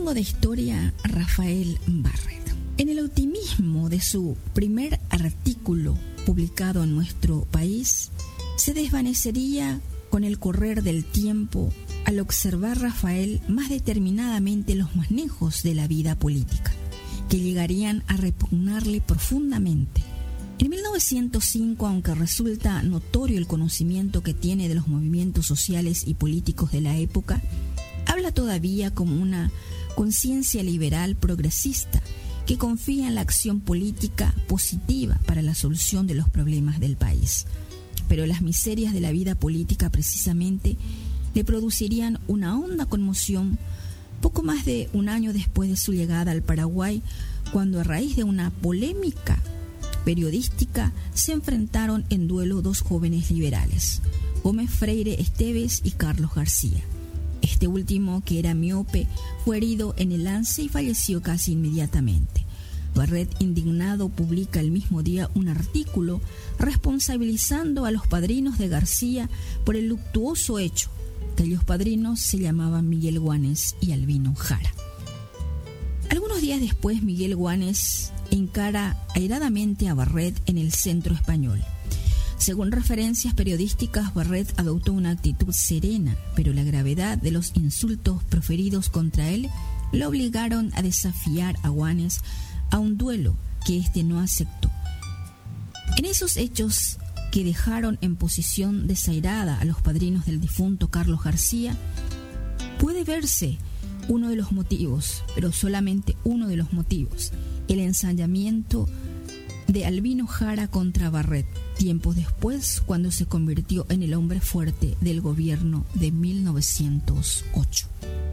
domingo de historia, Rafael Barrett. En el optimismo de su primer artículo publicado en nuestro país, se desvanecería con el correr del tiempo al observar Rafael más determinadamente los manejos de la vida política, que llegarían a repugnarle profundamente. En 1905, aunque resulta notorio el conocimiento que tiene de los movimientos sociales y políticos de la época, habla todavía como una conciencia liberal progresista que confía en la acción política positiva para la solución de los problemas del país. Pero las miserias de la vida política precisamente le producirían una honda conmoción poco más de un año después de su llegada al Paraguay, cuando a raíz de una polémica periodística se enfrentaron en duelo dos jóvenes liberales, Gómez Freire Esteves y Carlos García. Este último, que era miope, fue herido en el lance y falleció casi inmediatamente. Barrett, indignado, publica el mismo día un artículo responsabilizando a los padrinos de García por el luctuoso hecho. Aquellos padrinos se llamaban Miguel Guanes y Albino Jara. Algunos días después, Miguel Guanes encara airadamente a Barrett en el Centro Español. Según referencias periodísticas, Barrett adoptó una actitud serena, pero la gravedad de los insultos proferidos contra él lo obligaron a desafiar a Guanes a un duelo que éste no aceptó. En esos hechos que dejaron en posición desairada a los padrinos del difunto Carlos García, puede verse uno de los motivos, pero solamente uno de los motivos, el ensañamiento de Albino Jara contra Barrett, tiempos después, cuando se convirtió en el hombre fuerte del gobierno de 1908.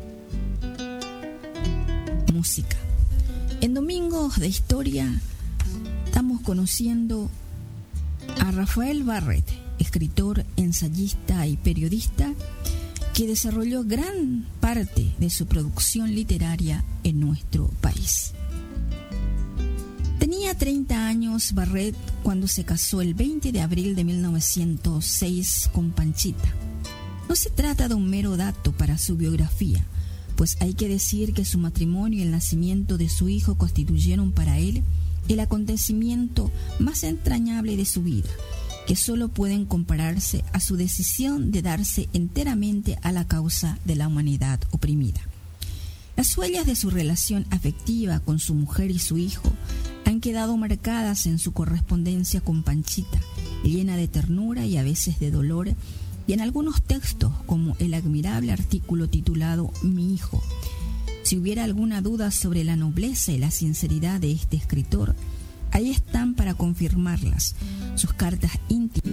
Música. En Domingos de Historia estamos conociendo a Rafael Barrett, escritor, ensayista y periodista, que desarrolló gran parte de su producción literaria en nuestro país. Tenía 30 años Barrett cuando se casó el 20 de abril de 1906 con Panchita. No se trata de un mero dato para su biografía, pues hay que decir que su matrimonio y el nacimiento de su hijo constituyeron para él el acontecimiento más entrañable de su vida, que solo pueden compararse a su decisión de darse enteramente a la causa de la humanidad oprimida. Las huellas de su relación afectiva con su mujer y su hijo han quedado marcadas en su correspondencia con Panchita, llena de ternura y a veces de dolor, y en algunos textos, como el admirable artículo titulado Mi hijo. Si hubiera alguna duda sobre la nobleza y la sinceridad de este escritor, ahí están para confirmarlas sus cartas íntimas